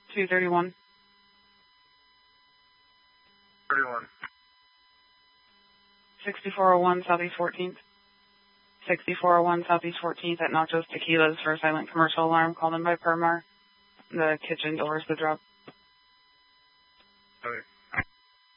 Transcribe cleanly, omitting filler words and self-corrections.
231. 31. 6401 Southeast 14th. 6401 Southeast 14th at Nachos Tequilas for a silent commercial alarm called in by Permar. The kitchen doors the drop. Okay.